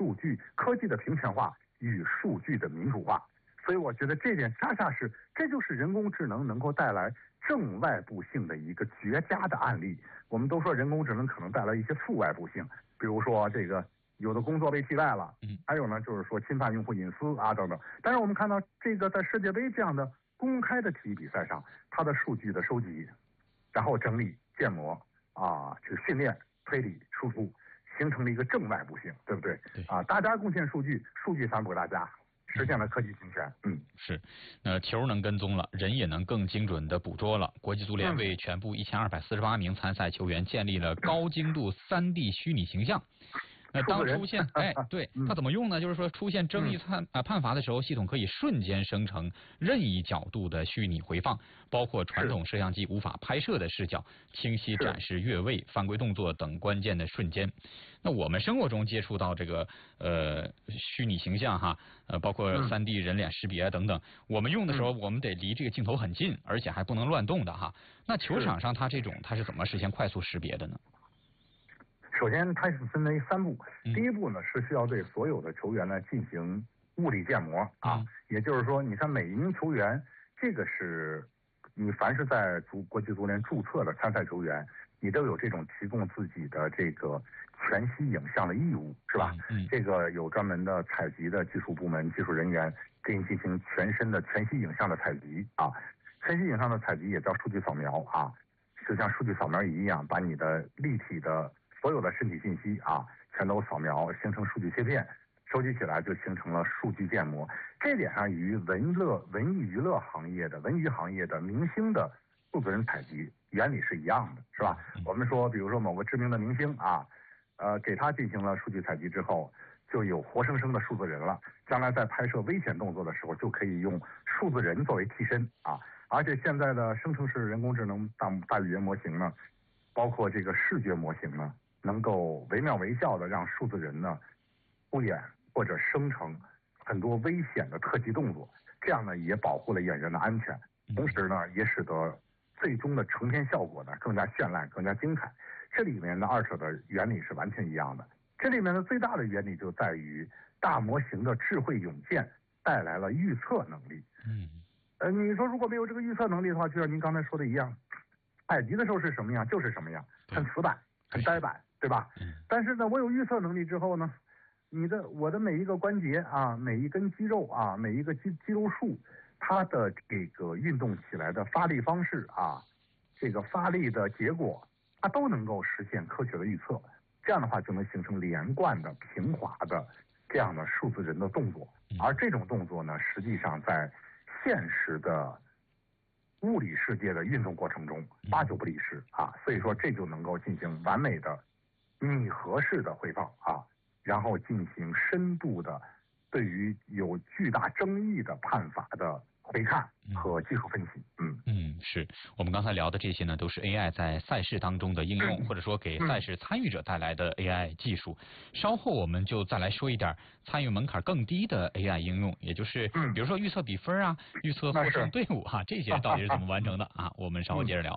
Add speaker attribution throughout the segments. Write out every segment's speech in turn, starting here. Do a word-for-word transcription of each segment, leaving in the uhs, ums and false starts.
Speaker 1: 数据科技的平权化与数据的民主化。所以我觉得这点恰恰是，这就是人工智能能够带来正外部性的一个绝佳的案例。我们都说人工智能可能带来一些负外部性，比如说这个有的工作被替代了，还有呢就是说侵犯用户隐私啊等等。但是我们看到这个在世界杯这样的公开的体育比赛上，它的数据的收集，然后整理、建模啊，去训练、推理、输出，形成了一个正外部性，对不对？
Speaker 2: 对
Speaker 1: 啊，大家贡献数据，数据反哺大家。实现了科技平权。嗯，
Speaker 2: 是，那球能跟踪了，人也能更精准的捕捉了。国际足联为全部一千二百四十八名参赛球员建立了高精度三 D 虚拟形象。那当出现，哎，对，它怎么用呢？就是说出现争议判啊判罚的时候，系统可以瞬间生成任意角度的虚拟回放，包括传统摄像机无法拍摄的视角，清晰展示越位、犯规动作等关键的瞬间。那我们生活中接触到这个呃虚拟形象哈，呃包括三 D 人脸识别等等，我们用的时候我们得离这个镜头很近，而且还不能乱动的哈。那球场上它这种它是怎么实现快速识别的呢？
Speaker 1: 首先，它是分为三步。第一步呢，是需要对所有的球员呢进行物理建模啊，嗯、也就是说，你看每一名球员，这个是你凡是在足国际足联注册的参赛球员，你都有这种提供自己的这个全息影像的义务，是吧？嗯，这个有专门的采集的技术部门技术人员给你进行全身的全息影像的采集啊，全息影像的采集也叫数据扫描啊，就像数据扫描仪一样，把你的立体的所有的身体信息啊，全都扫描，形成数据切片，收集起来就形成了数据建模。这点上与文乐、文艺娱乐行业的、文娱行业的明星的数字人采集原理是一样的，是吧？我们说，比如说某个知名的明星啊，呃，给他进行了数据采集之后，就有活生生的数字人了。将来在拍摄危险动作的时候，就可以用数字人作为替身啊。而且现在的生成式人工智能大大语言模型呢，包括这个视觉模型呢，能够惟妙惟肖的让数字人呢敷衍或者生成很多危险的特技动作，这样呢也保护了演员的安全，同时呢也使得最终的成片效果呢更加绚烂、更加精彩。这里面的二者的原理是完全一样的。这里面的最大的原理就在于大模型的智慧涌现带来了预测能力。嗯，呃，你说如果没有这个预测能力的话，就像您刚才说的一样，采集的时候是什么样就是什么样，很死板、很呆板，对吧？但是呢，我有预测能力之后呢，你的我的每一个关节啊，每一根肌肉啊，每一个肌肌肉束，它的这个运动起来的发力方式啊，这个发力的结果，它都能够实现科学的预测。这样的话就能形成连贯的、平滑的这样的数字人的动作。而这种动作呢，实际上在现实的物理世界的运动过程中八九不离十啊，所以说这就能够进行完美的拟合式的回放啊，然后进行深度的对于有巨大争议的判罚的回看和技术分析。嗯
Speaker 2: 嗯，是我们刚才聊的这些呢，都是 A I 在赛事当中的应用，嗯、或者说给赛事参与者带来的 A I 技术。嗯、稍后我们就再来说一点参与门槛更低的 A I 应用，也就是比如说预测比分啊、预测获胜队伍哈、啊，这些到底是怎么完成的啊？我们稍后接着聊。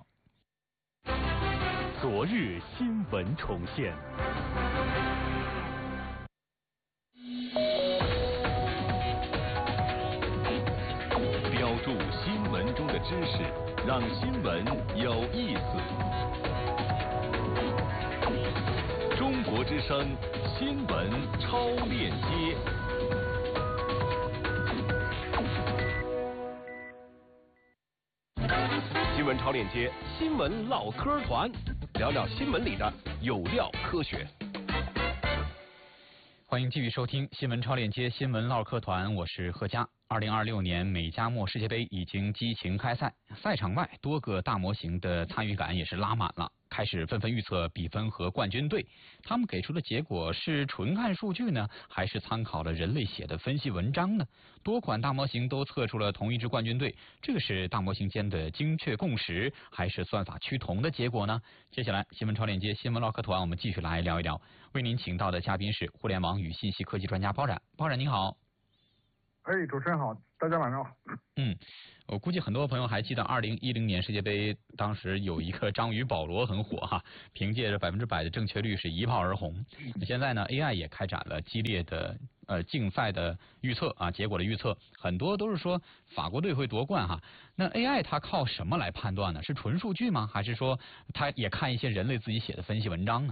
Speaker 3: 昨日新闻重现。标注新闻中的知识，让新闻有意思。中国之声新闻超链接。新闻超链接，新闻唠嗑团，聊聊新闻里的有料科学。
Speaker 2: 欢迎继续收听新闻超链接新闻唠嗑团，我是何佳。二零二六年美加墨世界杯已经激情开赛，赛场外多个大模型的参与感也是拉满了，开始纷纷预测比分和冠军队。他们给出的结果是纯看数据呢，还是参考了人类写的分析文章呢？多款大模型都测出了同一支冠军队，这个是大模型间的精确共识，还是算法趋同的结果呢？接下来新闻超链接新闻唠嗑团，我们继续来聊一聊。为您请到的嘉宾是互联网与信息科技专家包冉。包冉您好。
Speaker 1: 哎，主持人好，大家晚上好。
Speaker 2: 嗯，我估计很多朋友还记得二零一零年世界杯，当时有一个章鱼保罗很火哈，凭借着百分之百的正确率是一炮而红。现在呢 ，A I 也开展了激烈的呃竞赛的预测啊，结果的预测很多都是说法国队会夺冠哈。那 A I 它靠什么来判断呢？是纯数据吗？还是说它也看一些人类自己写的分析文章呢？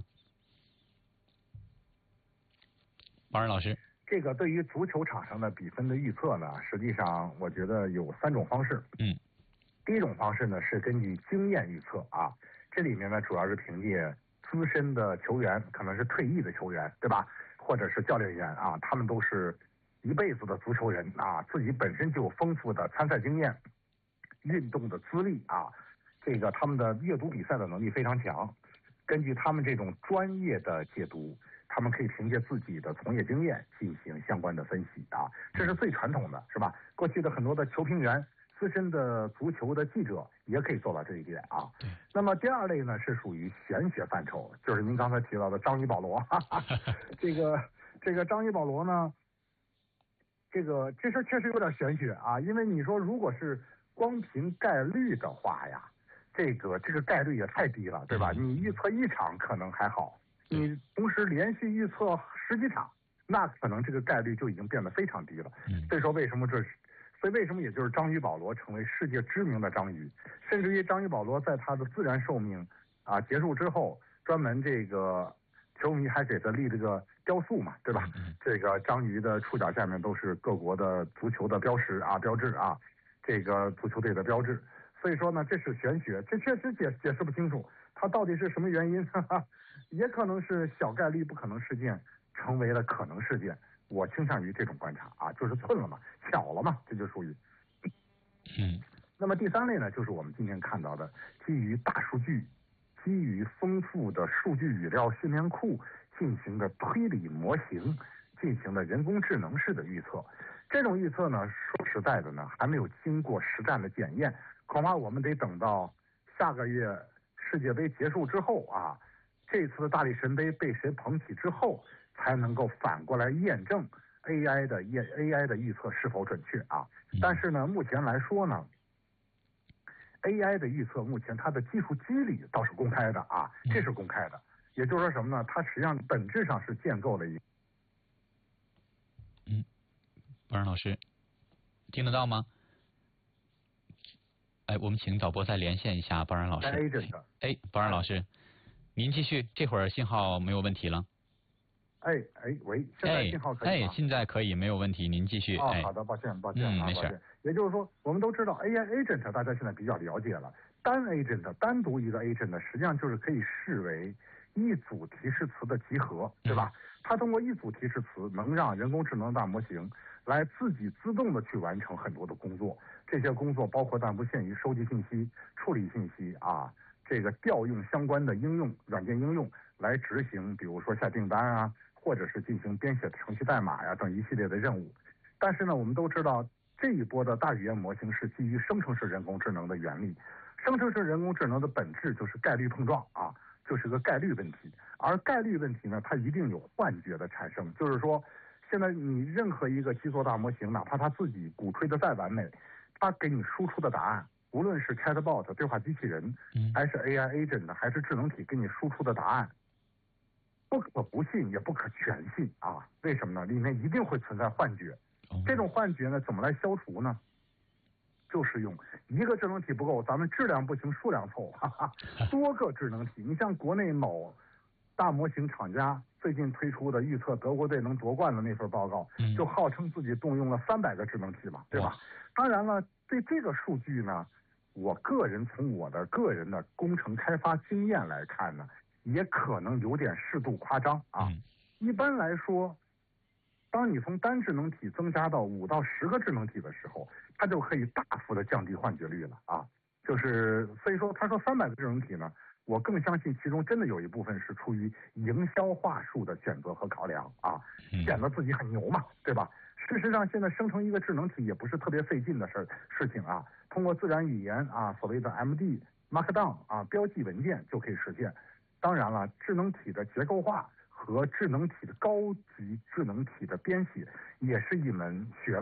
Speaker 2: 王仁老师。
Speaker 1: 这个对于足球场上的比分的预测呢，实际上我觉得有三种方式。
Speaker 2: 嗯，
Speaker 1: 第一种方式呢是根据经验预测啊，这里面呢主要是凭借资深的球员，可能是退役的球员，对吧？或者是教练员啊，他们都是一辈子的足球人啊，自己本身就有丰富的参赛经验、运动的资历啊，这个他们的阅读比赛的能力非常强。根据他们这种专业的解读，他们可以凭借自己的从业经验进行相关的分析啊，这是最传统的，是吧？过去的很多的球评员、资深的足球的记者也可以做到这一点啊。那么第二类呢是属于玄学范畴，就是您刚才提到的章鱼保罗，哈哈这个这个章鱼保罗呢，这个这事确实有点玄学啊，因为你说如果是光凭概率的话呀，这个这个概率也太低了，对吧？你预测一场可能还好。你同时连续预测十几场，那可能这个概率就已经变得非常低了。所以说为什么这是，所以为什么也就是章鱼保罗成为世界知名的章鱼，甚至于章鱼保罗在他的自然寿命啊结束之后，专门这个球迷还给他立了个雕塑嘛，对吧？这个章鱼的触角下面都是各国的足球的标识啊、标志啊，这个足球队的标志。所以说呢，这是玄学，这确实解解释不清楚，它到底是什么原因？哈哈，也可能是小概率不可能事件成为了可能事件。我倾向于这种观察啊，就是寸了嘛，巧了嘛，这就属于。
Speaker 2: 嗯。
Speaker 1: 那么第三类呢，就是我们今天看到的，基于大数据、基于丰富的数据语料训练库进行的推理模型进行的人工智能式的预测。这种预测呢，说实在的呢，还没有经过实战的检验。恐怕我们得等到下个月世界杯结束之后啊，这次的大力神杯被谁捧起之后，才能够反过来验证 A I 的验 A I 的预测是否准确啊。但是呢，目前来说呢 ，A I 的预测目前它的技术机理倒是公开的啊，这是公开的。也就是说什么呢？它实际上本质上是建构了一。
Speaker 2: 嗯，包仁老师，听得到吗？哎，我们请导播再连线一下包仁老师。哎，包仁老师，您继续，这会儿信号没有问题了。
Speaker 1: 哎哎喂，现在信号可以吗？
Speaker 2: 哎，现在可以，没有问题，您继续。
Speaker 1: 哦，好的，抱歉，抱歉，
Speaker 2: 嗯，
Speaker 1: 啊、
Speaker 2: 没事。
Speaker 1: 也就是说，我们都知道 A I agent 大家现在比较了解了，单 agent 单独一个 agent 实际上就是可以视为一组提示词的集合，对吧？嗯、它通过一组提示词能让人工智能大模型来自己自动的去完成很多的工作。这些工作包括但不限于收集信息、处理信息啊，这个调用相关的应用软件应用来执行，比如说下订单啊，或者是进行编写程序代码呀等一系列的任务。但是呢，我们都知道这一波的大语言模型是基于生成式人工智能的原理，生成式人工智能的本质就是概率碰撞啊，就是个概率问题。而概率问题呢，它一定有幻觉的产生，就是说，现在你任何一个基座大模型，哪怕它自己鼓吹的再完美，它给你输出的答案，无论是 chatbot 对话机器人，还是 A I agent 还是智能体给你输出的答案，不可不信也不可全信啊！为什么呢？里面一定会存在幻觉。这种幻觉呢，怎么来消除呢？就是用一个智能体不够，咱们质量不行，数量凑，哈哈，多个智能体。你像国内某大模型厂家最近推出的预测德国队能夺冠的那份报告，就号称自己动用了三百个智能体嘛，对吧？当然了，对这个数据呢，我个人从我的个人的工程开发经验来看呢，也可能有点适度夸张啊。一般来说，当你从单智能体增加到五到十个智能体的时候，它就可以大幅的降低幻觉率了啊。就是所以说，他说三百个智能体呢，我更相信其中真的有一部分是出于营销话术的选择和考量啊，显得自己很牛嘛，对吧？事实上，现在生成一个智能体也不是特别费劲的事事情啊，通过自然语言啊，所谓的 M D、Markdown 啊，标记文件就可以实现。当然了，智能体的结构化和智能体的高级智能体的编写也是一门学问，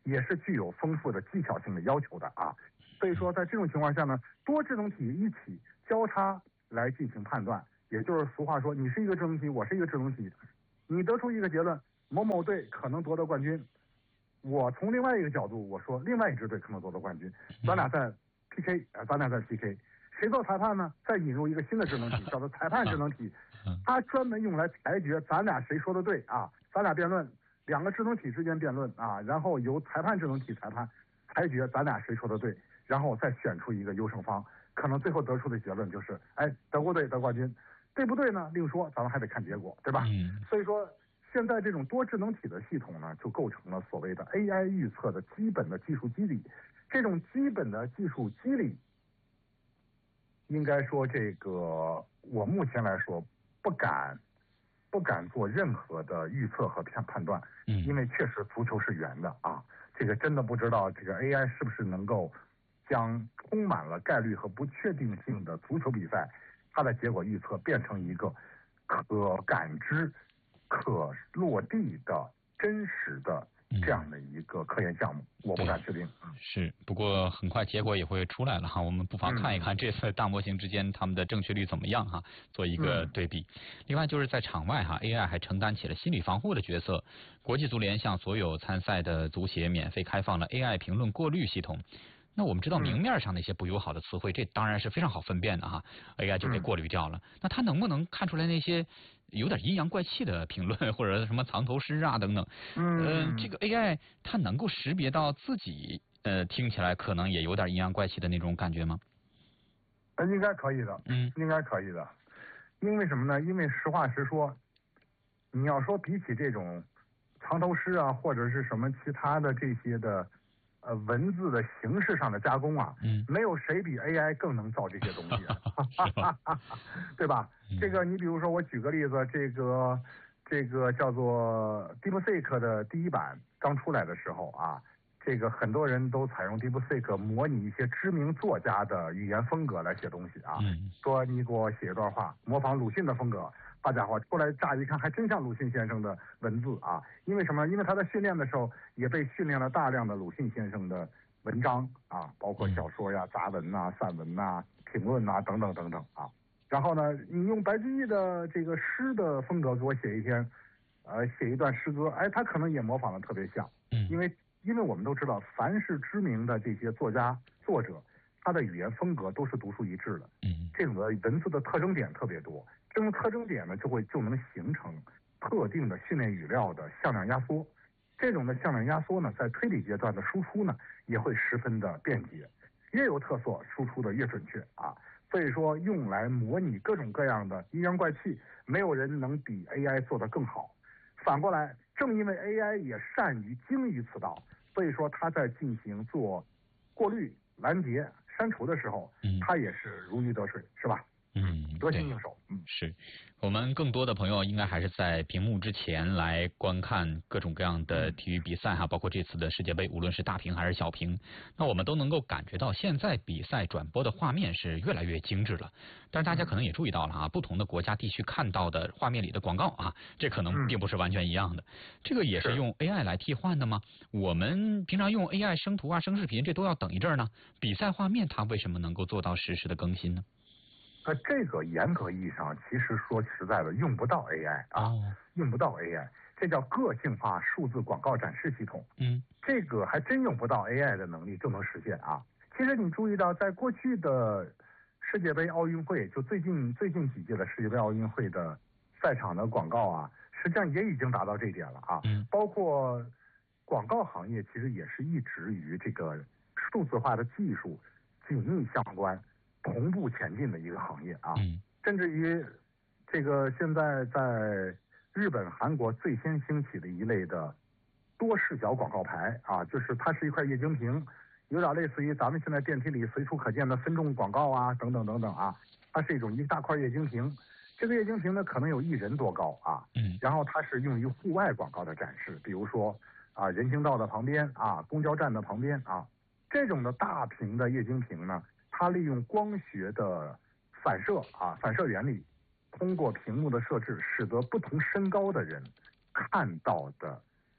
Speaker 1: 也是具有丰富的技巧性的要求的啊。所以说，在这种情况下呢，多智能体一起交叉来进行判断，也就是俗话说，你是一个智能体，我是一个智能体，你得出一个结论，某某队可能夺得冠军，我从另外一个角度我说另外一支队可能夺得冠军，咱俩在 P K 啊，咱俩在 P K， 谁做裁判呢？再引入一个新的智能体，叫做裁判智能体，它专门用来裁决咱俩谁说的对啊，咱俩辩论，两个智能体之间辩论啊，然后由裁判智能体裁判裁决咱俩谁说的对，然后再选出一个优胜方，可能最后得出的结论就是，哎，德国队得冠军，对不对呢？另说，咱们还得看结果，对吧？
Speaker 2: 嗯。
Speaker 1: 所以说，现在这种多智能体的系统呢，就构成了所谓的 A I 预测的基本的技术机理。这种基本的技术机理，应该说这个我目前来说不敢不敢做任何的预测和判判断，因为确实足球是圆的啊，这个真的不知道这个 A I 是不是能够将充满了概率和不确定性的足球比赛，它的结果预测变成一个可感知、可落地的真实的这样的一个科研项目，我不敢确定。
Speaker 2: 是，不过很快结果也会出来了哈，我们不妨看一看这次大模型之间他们的正确率怎么样哈，做一个对比。嗯、另外就是在场外哈 ，A I 还承担起了心理防护的角色。国际足联向所有参赛的足协免费开放了 A I 评论过滤系统。那我们知道明面上那些不友好的词汇，这当然是非常好分辨的哈 ，A I 就给过滤掉了。那它能不能看出来那些有点阴阳怪气的评论，或者什么藏头诗啊等等？嗯、呃，这个 A I 它能够识别到自己呃听起来可能也有点阴阳怪气的那种感觉吗？
Speaker 1: 呃，应该可以的，嗯，应该可以的。因为什么呢？因为实话实说，你要说比起这种藏头诗啊，或者是什么其他的这些的。呃，文字的形式上的加工啊，嗯，没有谁比 A I 更能造这些东西、啊，对吧？嗯、这个你比如说，我举个例子，这个这个叫做 DeepSeek 的第一版刚出来的时候啊，这个很多人都采用 DeepSeek 模拟一些知名作家的语言风格来写东西啊，嗯、说你给我写一段话，模仿鲁迅的风格。大家伙出来乍一看还真像鲁迅先生的文字啊，因为什么？因为他在训练的时候也被训练了大量的鲁迅先生的文章啊，包括小说呀、杂文呐、散文呐、评论呐等等等等啊。然后呢，你用白居易的这个诗的风格给我写一篇，呃，写一段诗歌，哎，他可能也模仿的特别像，因为因为我们都知道，凡是知名的这些作家作者，他的语言风格都是独树一帜的，这种的文字的特征点特别多。这种特征点呢，就会就能形成特定的训练语料的向量压缩。这种的向量压缩呢，在推理阶段的输出呢，也会十分的便捷，越有特色，输出的越准确啊。所以说，用来模拟各种各样的阴阳怪气，没有人能比 A I 做得更好。反过来，正因为 A I 也善于精于此道，所以说它在进行做过滤、拦截、删除的时候，它也是如鱼得水，是吧？
Speaker 2: 嗯，
Speaker 1: 得心应手。嗯，
Speaker 2: 是我们更多的朋友应该还是在屏幕之前来观看各种各样的体育比赛哈，包括这次的世界杯，无论是大屏还是小屏，那我们都能够感觉到现在比赛转播的画面是越来越精致了。但是大家可能也注意到了啊，不同的国家地区看到的画面里的广告啊，这可能并不是完全一样的。这个也是用 A I 来替换的吗？我们平常用 A I 生图啊、生视频，这都要等一阵呢。比赛画面它为什么能够做到实时的更新呢？
Speaker 1: 呃，这个严格意义上，其实说实在的，用不到 A I 啊，哦、用不到 A I， 这叫个性化数字广告展示系统。嗯，这个还真用不到 A I 的能力就能实现啊。其实你注意到，在过去的世界杯、奥运会，就最近最近几届的世界杯、奥运会的赛场的广告啊，实际上也已经达到这一点了啊。嗯，包括广告行业，其实也是一直与这个数字化的技术紧密相关。同步前进的一个行业啊，嗯、甚至于这个现在在日本、韩国最先兴起的一类的多视角广告牌啊，就是它是一块液晶屏，有点类似于咱们现在电梯里随处可见的分众广告啊，等等等等啊，它是一种一大块液晶屏，这个液晶屏呢可能有一人多高啊，嗯，然后它是用于户外广告的展示，比如说啊人行道的旁边啊，公交站的旁边啊，这种的大屏的液晶屏呢。它利用光学的反射啊，反射原理，通过屏幕的设置，使得不同身高的人看到的屏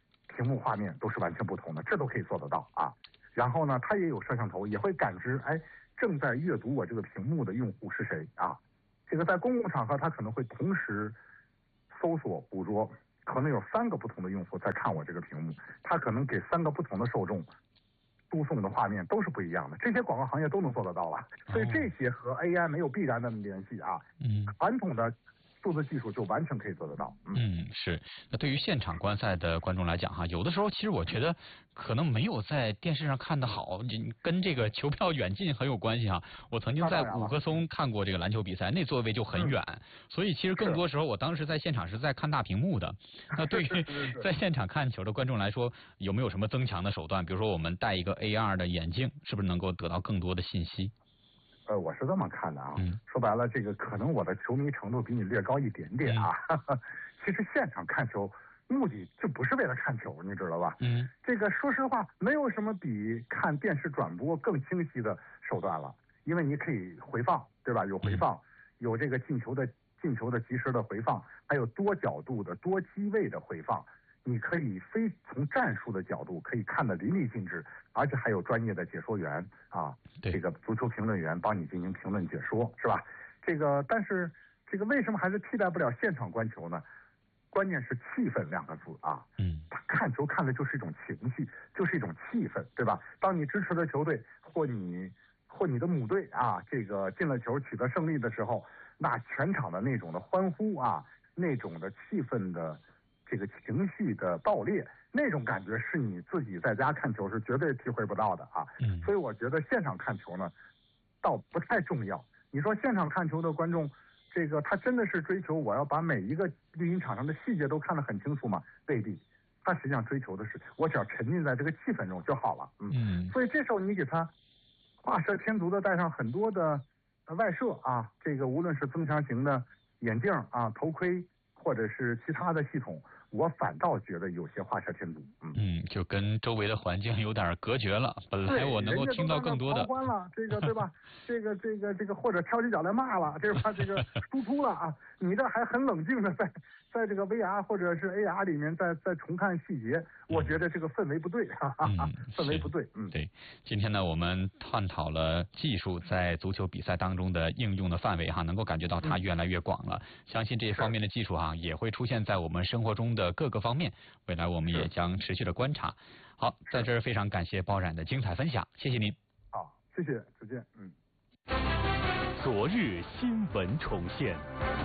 Speaker 1: 屏幕画面都是完全不同的，这都可以做得到啊。然后呢，它也有摄像头，也会感知，哎，正在阅读我这个屏幕的用户是谁啊？这个在公共场合，它可能会同时搜索捕捉，可能有三个不同的用户在看我这个屏幕，它可能给三个不同的受众输送的画面都是不一样的，这些广告行业都能做得到了。所以这些和 A I 没有必然的联系啊。嗯，传统的数字技术就完全可以做得到。
Speaker 2: 嗯, 嗯是。那对于现场观赛的观众来讲哈，有的时候其实我觉得可能没有在电视上看得好，跟这个球票远近很有关系哈。我曾经在五棵松看过这个篮球比赛，那座位就很远，嗯、所以其实更多时候我当时在现场是在看大屏幕的。那对于在现场看球的观众来说，有没有什么增强的手段？比如说我们戴一个 A R 的眼镜，是不是能够得到更多的信息？
Speaker 1: 呃，我是这么看的啊，
Speaker 2: 嗯、
Speaker 1: 说白了，这个可能我的球迷程度比你略高一点点啊。嗯、其实现场看球目的就不是为了看球，你知道吧？
Speaker 2: 嗯，
Speaker 1: 这个说实话，没有什么比看电视转播更清晰的手段了，因为你可以回放，对吧？有回放，嗯、有这个进球的进球的及时的回放，还有多角度的、多机位的回放。你可以非从战术的角度可以看得淋漓尽致，而且还有专业的解说员啊，这个足球评论员帮你进行评论解说，是吧？这个但是这个为什么还是替代不了现场观球呢？关键是气氛两个字啊，
Speaker 2: 嗯，
Speaker 1: 看球看的就是一种情绪，就是一种气氛，对吧？当你支持的球队或你或你的母队啊，这个进了球取得胜利的时候，那全场的那种的欢呼啊，那种的气氛的。这个情绪的爆裂，那种感觉是你自己在家看球是绝对体会不到的啊。
Speaker 2: 嗯，
Speaker 1: 所以我觉得现场看球呢，倒不太重要。你说现场看球的观众，这个他真的是追求我要把每一个绿茵场上的细节都看得很清楚吗？未必。他实际上追求的是，我只要沉浸在这个气氛中就好了。嗯，
Speaker 2: 嗯
Speaker 1: 所以这时候你给他画蛇添足的带上很多的外设啊，这个无论是增强型的眼镜啊、头盔，或者是其他的系统。我反倒觉得有些画蛇添足，嗯
Speaker 2: 嗯，就跟周围的环境有点隔绝了。本来我能够听到更多的。
Speaker 1: 狂欢了，这个对吧？这个这个这个或者跳起脚来骂了，对吧？这个输出了啊！你这还很冷静的在在这个 V R 或者是 A R 里面再再重看细节，我觉得这个氛围不对，哈哈哈，氛围不对。嗯，
Speaker 2: 对。今天呢，我们探讨了技术在足球比赛当中的应用的范围哈，能够感觉到它越来越广了。嗯、相信这方面的技术哈，也会出现在我们生活中的各个方面。未来我们也将持续的观察。好，在这儿非常感谢包冉的精彩分享，谢谢您。
Speaker 1: 好，谢谢，再见。嗯。
Speaker 3: 昨日新闻重现，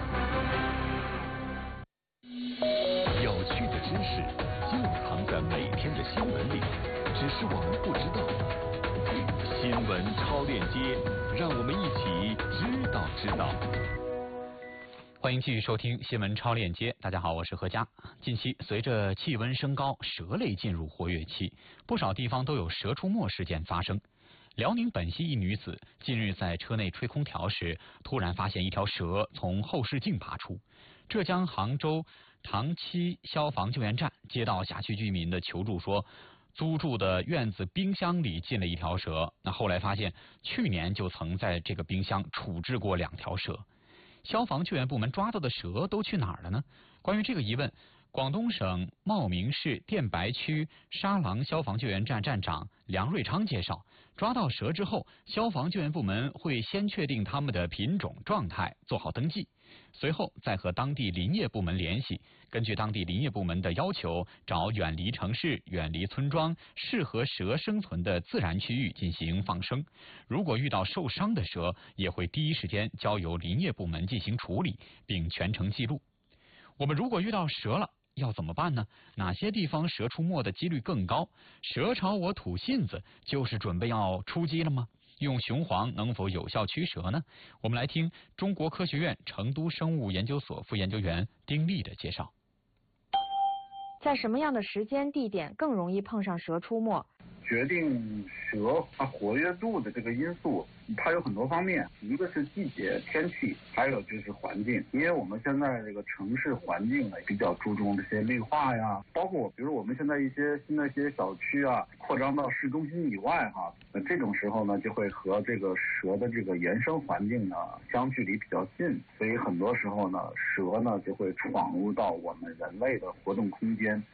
Speaker 3: 有趣的知识就藏在每天的新闻里，只是我们不知道。新闻超链接，让我们一起知道知道。
Speaker 2: 欢迎继续收听新闻超链接。大家好，我是何佳。近期随着气温升高，蛇类进入活跃期，不少地方都有蛇出没事件发生。辽宁本溪一女子近日在车内吹空调时，突然发现一条蛇从后视镜爬出。浙江杭州塘溪消防救援站接到辖区居民的求助说，租住的院子冰箱里进了一条蛇。那后来发现，去年就曾在这个冰箱处置过两条蛇。消防救援部门抓到的蛇都去哪儿了呢？关于这个疑问，广东省茂名市电白区沙廊消防救援站站长梁瑞昌介绍，抓到蛇之后，消防救援部门会先确定它们的品种状态，做好登记，随后再和当地林业部门联系，根据当地林业部门的要求，找远离城市、远离村庄、适合蛇生存的自然区域进行放生。如果遇到受伤的蛇，也会第一时间交由林业部门进行处理，并全程记录。我们如果遇到蛇了，要怎么办呢？哪些地方蛇出没的几率更高？蛇朝我吐信子，就是准备要出击了吗？用雄黄能否有效驱蛇呢？我们来听中国科学院成都生物研究所副研究员丁丽的介绍。
Speaker 4: 在什么样的时间地点更容易碰上蛇出没？
Speaker 5: 决定蛇它活跃度的这个因素，它有很多方面，一个是季节、天气，还有就是环境。因为我们现在这个城市环境呢，比较注重这些绿化呀，包括比如我们现在一些新的一些小区啊，扩张到市中心以外哈，那这种时候呢，就会和这个蛇的这个原生环境呢相距离比较近，所以很多时候呢，蛇呢就会闯入到我们人类的活动空间。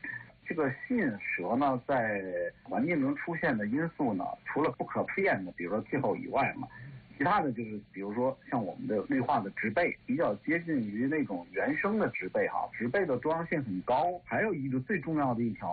Speaker 5: 这个吸引蛇呢，在环境中出现的因素呢，除了不可变的，比如说气候以外嘛，其他的就是比如说像我们的绿化的植被，比较接近于那种原生的植被哈，植被的多样性很高。还有一个最重要的一条